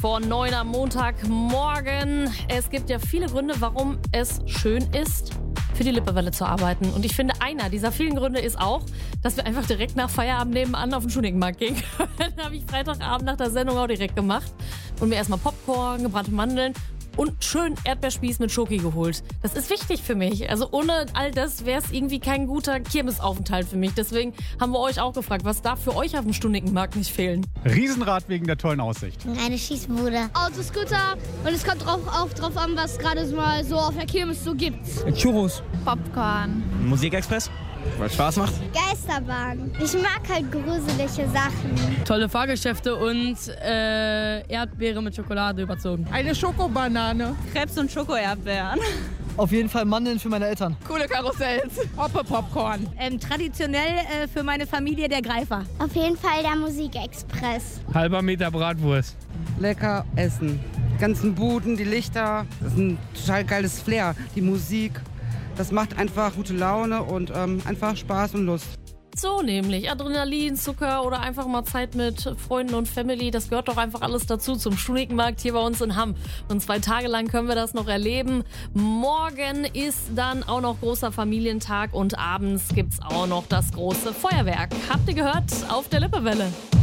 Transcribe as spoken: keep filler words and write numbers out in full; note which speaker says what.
Speaker 1: Vor neun am Montagmorgen. Es gibt ja viele Gründe, warum es schön ist, für die Lippewelle zu arbeiten. Und ich finde, einer dieser vielen Gründe ist auch, dass wir einfach direkt nach Feierabend nebenan auf den Schunikenmarkt gehen können. Da habe ich Freitagabend nach der Sendung auch direkt gemacht. Und mir erstmal Popcorn, gebrannte Mandeln und schön Erdbeerspieß mit Schoki geholt. Das ist wichtig für mich. Also ohne all das wäre es irgendwie kein guter Kirmesaufenthalt für mich. Deswegen haben wir euch auch gefragt, was darf für euch auf dem Stunikenmarkt nicht fehlen?
Speaker 2: Riesenrad wegen der tollen Aussicht.
Speaker 3: Eine Schießbude.
Speaker 4: Autoscooter und es kommt drauf, auch drauf an, was gerade mal so auf der Kirmes so gibt.
Speaker 5: Churros.
Speaker 3: Popcorn.
Speaker 5: Musikexpress, weil es Spaß macht.
Speaker 3: Geisterbahn. Ich mag halt gruselige Sachen.
Speaker 6: Tolle Fahrgeschäfte und äh, Erdbeere mit Schokolade überzogen.
Speaker 7: Eine Schokobanane.
Speaker 8: Krebs und Schokoerdbeeren.
Speaker 9: Auf jeden Fall Mandeln für meine Eltern.
Speaker 7: Coole Karussells. Hoppe Popcorn.
Speaker 8: Ähm, traditionell äh, für meine Familie der Greifer.
Speaker 3: Auf jeden Fall der Musikexpress.
Speaker 10: Halber Meter Bratwurst.
Speaker 11: Lecker essen. Die ganzen Buden, die Lichter. Das ist ein total geiles Flair. Die Musik. Das macht einfach gute Laune und ähm, einfach Spaß und Lust.
Speaker 1: So nämlich Adrenalin, Zucker oder einfach mal Zeit mit Freunden und Family. Das gehört doch einfach alles dazu zum Stunikenmarkt hier bei uns in Hamm. Und zwei Tage lang können wir das noch erleben. Morgen ist dann auch noch großer Familientag und abends gibt's auch noch das große Feuerwerk. Habt ihr gehört? Auf der Lippewelle.